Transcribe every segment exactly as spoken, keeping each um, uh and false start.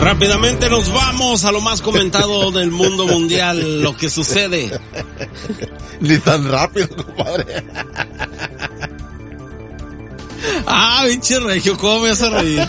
Rápidamente nos vamos a lo más comentado del mundo mundial, lo que sucede. Ni tan rápido, compadre. Ah, pinche Regio, ¿cómo me hace reír?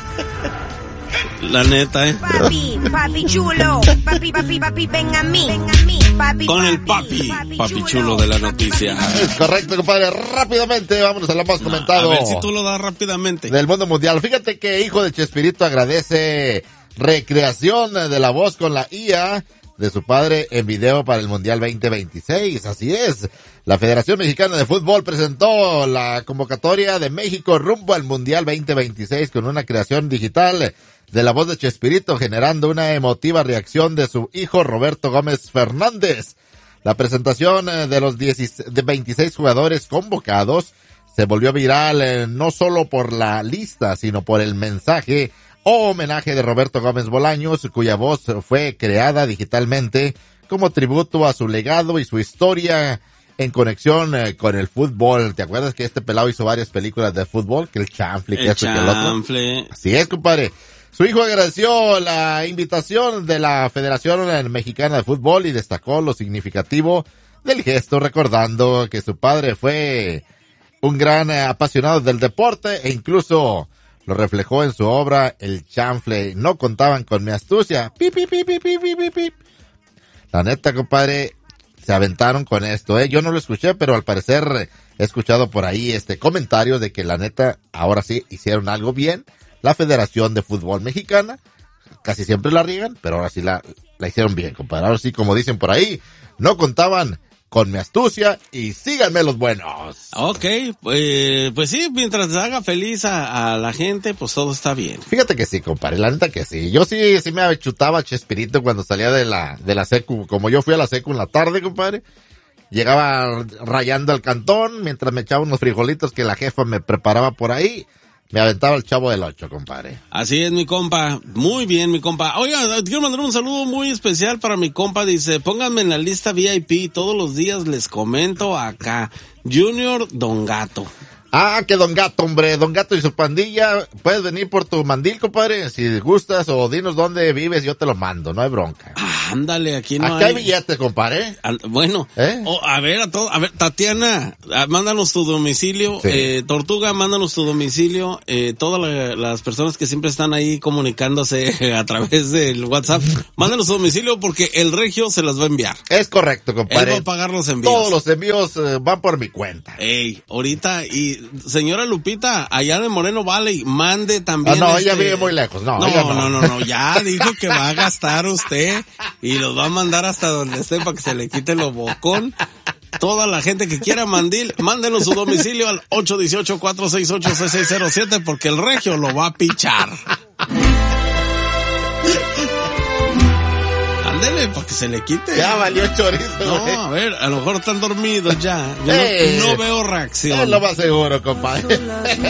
La neta, eh. Papi, papi chulo, papi, papi, papi, ven a mí, ven a mí, papi, con el papi, papi, papi chulo de la noticia. Es correcto, compadre. Rápidamente, vámonos a lo más comentado. A ver si tú lo das rápidamente. Del mundo mundial. Fíjate que hijo de Chespirito agradece recreación de la voz con la I A de su padre en video para el Mundial veinte veintiséis. Así es. La Federación Mexicana de Fútbol presentó la convocatoria de México rumbo al Mundial veinte veintiséis con una creación digital de la voz de Chespirito, generando una emotiva reacción de su hijo Roberto Gómez Fernández. La presentación de los de veintiséis jugadores convocados se volvió viral eh, no solo por la lista, sino por el mensaje o homenaje de Roberto Gómez Bolaños, cuya voz fue creada digitalmente como tributo a su legado y su historia en conexión eh, con el fútbol. ¿Te acuerdas que este pelado hizo varias películas de fútbol? Que el chanfle, que el esto, que el otro. chanfle. Así es, compadre. Su hijo agradeció la invitación de la Federación Mexicana de Fútbol y destacó lo significativo del gesto, recordando que su padre fue un gran eh, apasionado del deporte e incluso lo reflejó en su obra El Chanfle. No contaban con mi astucia. Pip, pip, pip, pip, pip, pip, pip. La neta, compadre, se aventaron con esto, ¿eh? Yo no lo escuché, pero al parecer he escuchado por ahí este comentario de que la neta, ahora sí hicieron algo bien. La Federación de Fútbol Mexicana, casi siempre la riegan, pero ahora sí la, la hicieron bien, compadre. Ahora sí, como dicen por ahí, no contaban con mi astucia y síganme los buenos. Ok, eh, pues sí, mientras haga feliz a, a la gente, pues todo está bien. Fíjate que sí, compadre, la neta que sí. Yo sí, sí me chutaba Chespirito cuando salía de la, de la secu. Como yo fui a la secu en la tarde, compadre, llegaba rayando al cantón mientras me echaba unos frijolitos que la jefa me preparaba por ahí. Me aventaba el Chavo del Ocho, compadre. Así es, mi compa. Muy bien, mi compa. Oiga, quiero mandar un saludo muy especial para mi compa. Dice, pónganme en la lista V I P. Todos los días les comento acá. Junior Don Gato. Ah, que Don Gato, hombre. Don Gato y su pandilla. Puedes venir por tu mandil, compadre. Si gustas o dinos dónde vives, yo te lo mando. No hay bronca. Ah, ándale, aquí no Acá hay. hay billetes, compadre. And, bueno. ¿Eh? Oh, a ver, a todo, a ver, Tatiana, a, mándanos tu domicilio. Sí. Eh, Tortuga, mándanos tu domicilio. Eh, todas la, las personas que siempre están ahí comunicándose a través del WhatsApp, mándanos tu domicilio porque el Regio se las va a enviar. Es correcto, compadre. Él va a pagar los envíos. Todos los envíos eh, van por mi cuenta. Ey, ahorita, y señora Lupita, allá de Moreno Valley, mande también. Ah, no, este... ella vive muy lejos, no. No, ella no, no, no, no, ya dijo que va a gastar usted y los va a mandar hasta donde esté para que se le quite lo bocón. Toda la gente que quiera mandil, mándenos su domicilio al ocho uno ocho, cuatro seis ocho, seis seis cero siete porque el Regio lo va a pichar. Ándele, para que se le quite. Ya valió chorizo. No, güey. a ver, a lo mejor están dormidos ya. Yo Eh, no, no veo reacción. Es lo más seguro, compadre.